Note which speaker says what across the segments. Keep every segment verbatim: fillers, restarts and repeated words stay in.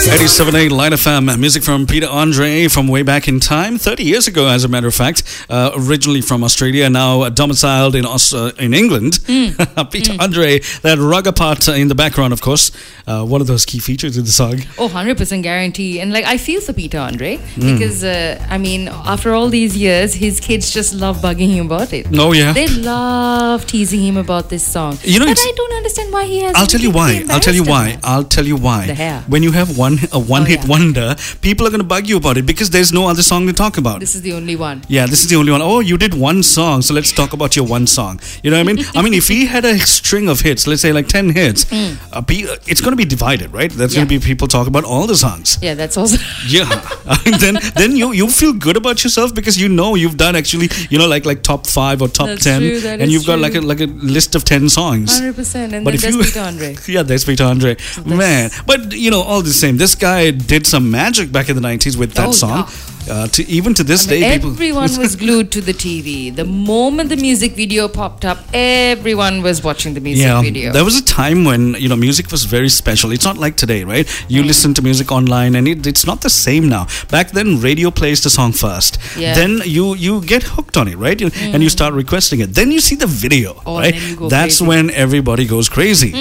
Speaker 1: eighty-seven point eight Line F M, music from Peter Andre from way back in time, thirty years ago, as a matter of fact. Uh, originally from Australia, now domiciled in Aus- uh, in England. Mm. Peter mm. Andre, that rugger part in the background, of course, uh, one of those key features in the song.
Speaker 2: Oh, one hundred percent guarantee. And like, I feel for Peter Andre mm. because, uh, I mean, after all these years, his kids just love bugging him about it.
Speaker 1: Oh, yeah.
Speaker 2: They love teasing him about this song.
Speaker 1: You know,
Speaker 2: but I don't understand why he has.
Speaker 1: I'll tell you why. I'll tell you why. I'll tell you why.
Speaker 2: The hair.
Speaker 1: When you have one a one
Speaker 2: Oh,
Speaker 1: hit
Speaker 2: yeah.
Speaker 1: wonder, people are going to bug you about it because there's no other song to talk about.
Speaker 2: This is the only one.
Speaker 1: Yeah, this is the only one. Oh, you did one song, so let's talk about your one song. You know what I mean? I mean, if he had a string of hits, let's say like ten hits, mm. uh, be, uh, it's going to be divided, right? There's
Speaker 2: Yeah.
Speaker 1: going to be people talk about all the songs.
Speaker 2: Yeah, that's also.
Speaker 1: Yeah. then then you you feel good about yourself because you know you've done actually, you know, like like top five or top
Speaker 2: That's
Speaker 1: ten,
Speaker 2: true, that
Speaker 1: and
Speaker 2: is
Speaker 1: you've got
Speaker 2: true.
Speaker 1: like a like a list of ten songs.
Speaker 2: one hundred percent. And
Speaker 1: But
Speaker 2: then
Speaker 1: if
Speaker 2: there's
Speaker 1: you-
Speaker 2: Peter Andre.
Speaker 1: Yeah, there's Peter Andre. Man, but you know, all the same, this guy did some magic back in the nineties with that
Speaker 2: Oh,
Speaker 1: song. Uh, to even to this
Speaker 2: I mean,
Speaker 1: day, people.
Speaker 2: everyone was glued to the T V. The moment the music video popped up, everyone was watching the music
Speaker 1: Yeah,
Speaker 2: video.
Speaker 1: there was a time when you know music was very special. It's not like today, right? You listen to music online, and it, it's not the same now. Back then, radio plays the song first.
Speaker 2: Yeah.
Speaker 1: Then you you get hooked on it, right? You, And you start requesting it. Then you see the video,
Speaker 2: Oh,
Speaker 1: right?
Speaker 2: then you go
Speaker 1: That's
Speaker 2: crazy.
Speaker 1: when everybody goes crazy.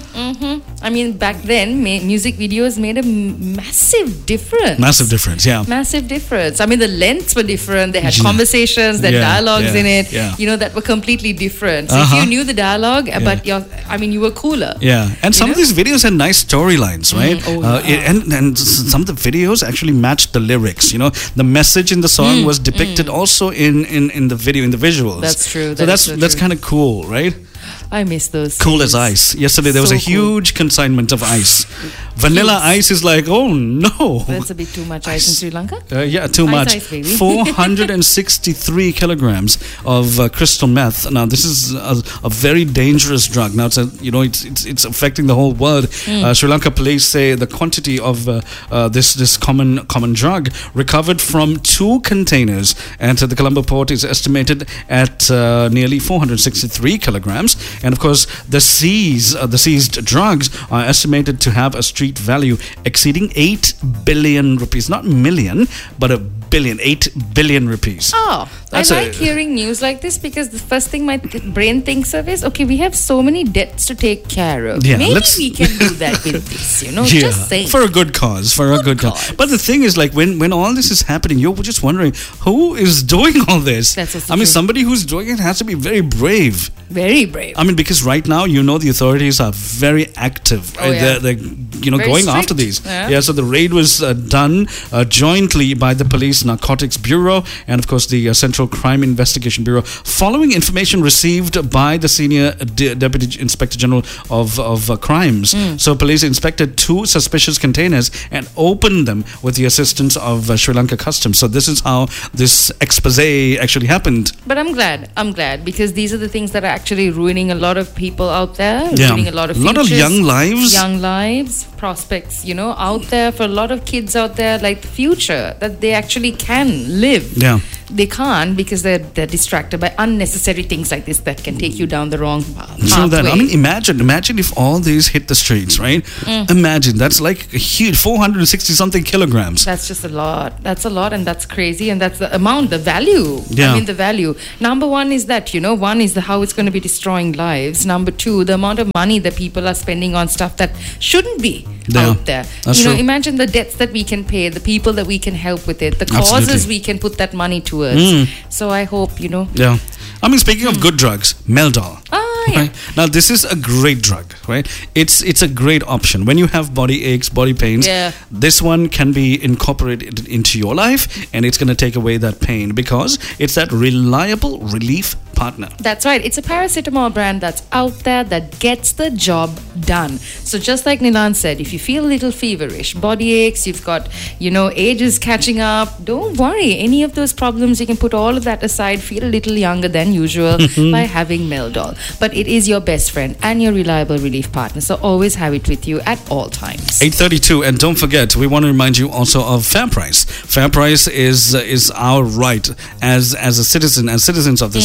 Speaker 2: I mean, back then, ma- music videos made a m- massive difference.
Speaker 1: Massive difference, yeah.
Speaker 2: Massive difference. I mean, the lengths were different. They had
Speaker 1: Yeah.
Speaker 2: conversations, they had
Speaker 1: Yeah,
Speaker 2: dialogues
Speaker 1: yeah,
Speaker 2: in it.
Speaker 1: yeah.
Speaker 2: You know, that were completely different. So
Speaker 1: Uh-huh.
Speaker 2: if you knew the dialogue, uh, but you're, I mean, you were cooler.
Speaker 1: Yeah, and some
Speaker 2: know?
Speaker 1: of these videos had nice storylines, right?
Speaker 2: oh,
Speaker 1: uh,
Speaker 2: yeah.
Speaker 1: it- and and s- some of the videos actually matched the lyrics. You know, the message in the song was depicted also in, in, in the video, in the visuals.
Speaker 2: That's true,
Speaker 1: So
Speaker 2: that
Speaker 1: that's
Speaker 2: is so
Speaker 1: that's
Speaker 2: true.
Speaker 1: kind of cool, right?
Speaker 2: I miss those.
Speaker 1: Cool as
Speaker 2: scenes.
Speaker 1: ice. Yesterday there was
Speaker 2: So
Speaker 1: a
Speaker 2: cool.
Speaker 1: huge consignment of ice. Vanilla
Speaker 2: Cubes.
Speaker 1: ice is like, oh no.
Speaker 2: That's a bit too much ice in Sri Lanka.
Speaker 1: Uh, yeah, too
Speaker 2: Ice,
Speaker 1: much.
Speaker 2: ice, baby.
Speaker 1: four hundred sixty-three kilograms of uh, crystal meth. Now, this is a, a very dangerous drug. Now, it's a, you know, it's, it's it's affecting the whole world. Uh, Sri Lanka police say the quantity of uh, uh, this this common common drug recovered from two containers at the Colombo port is estimated at uh, nearly four hundred sixty-three kilograms. And of course, the seized uh, the seized drugs are estimated to have a street value exceeding eight billion rupees, not million, but a billion, eight billion rupees.
Speaker 2: Oh,
Speaker 1: That's
Speaker 2: I
Speaker 1: a-
Speaker 2: like hearing news like this because the first thing my th- brain thinks of is, okay, we have so many debts to take care of.
Speaker 1: Yeah,
Speaker 2: Maybe
Speaker 1: let's-
Speaker 2: we can do that with this, you know,
Speaker 1: Yeah,
Speaker 2: just saying.
Speaker 1: for a good cause, for a good cause.
Speaker 2: cause.
Speaker 1: But the thing is, like, when, when all this is happening, you're just wondering who is doing all this.
Speaker 2: That's also
Speaker 1: I mean,
Speaker 2: true.
Speaker 1: somebody who's doing it has to be very brave.
Speaker 2: Very brave.
Speaker 1: I mean, because right now, you know, the authorities are very active.
Speaker 2: Oh,
Speaker 1: Right?
Speaker 2: yeah.
Speaker 1: They're, they're, you know,
Speaker 2: Very
Speaker 1: going
Speaker 2: strict.
Speaker 1: after these.
Speaker 2: Yeah.
Speaker 1: So the raid was uh, done uh, jointly by the Police Narcotics Bureau and, of course, the uh, Central Crime Investigation Bureau, following information received by the Senior De- Deputy Inspector General of, of uh, Crimes.
Speaker 2: Hmm.
Speaker 1: So police inspected two suspicious containers and opened them with the assistance of uh, Sri Lanka Customs. So this is how this expose actually happened.
Speaker 2: But I'm glad. I'm glad because these are the things that are actually ruining a lot of people out there,
Speaker 1: Yeah.
Speaker 2: ruining a lot of
Speaker 1: A lot of
Speaker 2: futures,
Speaker 1: young lives.
Speaker 2: young lives, prospects, you know, out there for a lot of kids out there, like the future that they actually can live.
Speaker 1: Yeah.
Speaker 2: They can't because they're they're distracted by unnecessary things like this that can take you down the wrong path.
Speaker 1: So that, I
Speaker 2: pathway.
Speaker 1: mean, imagine, imagine if all these hit the streets, right?
Speaker 2: Mm.
Speaker 1: Imagine, that's like a huge, four hundred sixty something kilograms.
Speaker 2: That's just a lot. That's a lot, and that's crazy, and that's the amount, the value.
Speaker 1: Yeah.
Speaker 2: I mean, the value. Number one is that, you know, one is the how it's going to be destroying lives. Number two, the amount of money that people are spending on stuff that shouldn't be
Speaker 1: Yeah.
Speaker 2: out there.
Speaker 1: That's
Speaker 2: you know,
Speaker 1: true.
Speaker 2: imagine the debts that we can pay, the people that we can help with it, the causes
Speaker 1: Absolutely.
Speaker 2: we can put that money towards.
Speaker 1: Mm.
Speaker 2: So I hope, you know.
Speaker 1: Yeah. I mean, speaking of good drugs, Meldol.
Speaker 2: Ah, yeah.
Speaker 1: Right? Now, this is a great drug, right? It's it's a great option. When you have body aches, body pains,
Speaker 2: Yeah.
Speaker 1: this one can be incorporated into your life and it's going to take away that pain because it's that reliable relief partner.
Speaker 2: That's right. It's a paracetamol brand that's out there that gets the job done. So just like Nilan said, if you feel a little feverish, body aches, you've got, you know, age is catching up, don't worry. Any of those problems, you can put all of that aside, feel a little younger than usual by having Meldol. But it is your best friend and your reliable relief partner. So always have it with you at all times.
Speaker 1: eight thirty-two, and don't forget, we want to remind you also of Fair Price. Fair Price is uh, is our right as as a citizen, as citizens of this country,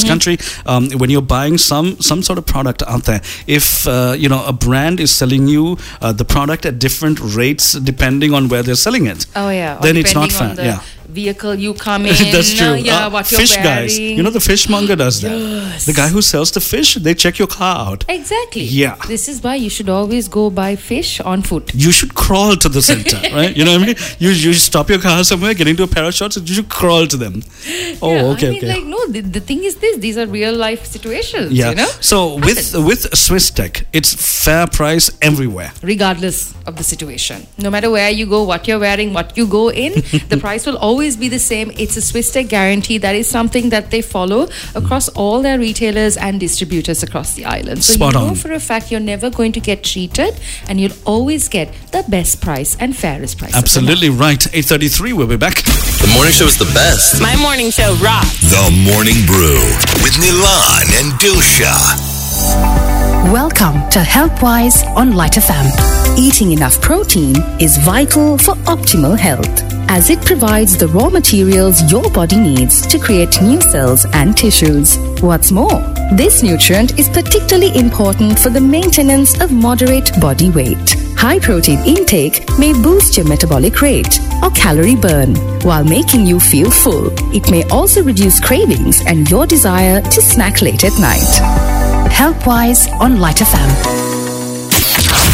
Speaker 1: um, when you're buying some some sort of product out there, if uh, you know a brand is selling you uh, the product at different rates depending on where they're selling it,
Speaker 2: oh yeah,
Speaker 1: then
Speaker 2: or
Speaker 1: it's not
Speaker 2: depending
Speaker 1: fair.
Speaker 2: on the
Speaker 1: Yeah.
Speaker 2: vehicle you come in.
Speaker 1: That's true.
Speaker 2: Yeah,
Speaker 1: Uh,
Speaker 2: what you're
Speaker 1: fish
Speaker 2: wearing.
Speaker 1: guys, you know the fishmonger does that.
Speaker 2: Yes.
Speaker 1: The guy who sells the fish, they check your car out.
Speaker 2: Exactly.
Speaker 1: Yeah.
Speaker 2: This is why you should always go buy fish on foot.
Speaker 1: You should crawl to the center, right? You know what I mean? You you stop your car somewhere, get into a pair of shorts, and you should crawl to them. Oh,
Speaker 2: yeah,
Speaker 1: okay,
Speaker 2: I mean,
Speaker 1: okay.
Speaker 2: like, no, the, the thing is this: these are real life situations.
Speaker 1: Yeah.
Speaker 2: You know.
Speaker 1: So with with Swiss Tech, it's fair price everywhere.
Speaker 2: Regardless of the situation, no matter where you go, what you're wearing, what you go in, the price will always be the same. It's a Swiss Tech guarantee. That is something that they follow across all their retailers and distributors across the island. So
Speaker 1: Spot
Speaker 2: you know
Speaker 1: on.
Speaker 2: for a fact you're never going to get cheated, and you'll always get the best price and fairest price.
Speaker 1: Absolutely right. eight thirty-three, we'll be back.
Speaker 3: The morning show is the best.
Speaker 4: My morning show rocks.
Speaker 5: The Morning Brew with Nilan and Dilsha.
Speaker 6: Welcome to HealthWise on Light F M. Eating enough protein is vital for optimal health, as it provides the raw materials your body needs to create new cells and tissues. What's more, this nutrient is particularly important for the maintenance of moderate body weight. High protein intake may boost your metabolic rate or calorie burn while making you feel full. It may also reduce cravings and your desire to snack late at night. HealthWise on Light F M.